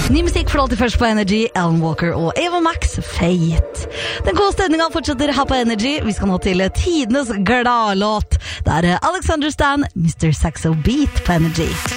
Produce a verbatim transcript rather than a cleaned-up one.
Ny musikk for alltid først på Energy, Alan Walker og Ava Max, Fate. Den gode stemningen fortsetter her på Energy. Vi skal nå til tidenes gladlåt. Det er Alexander Stan, mister Saxo Beat på Energy.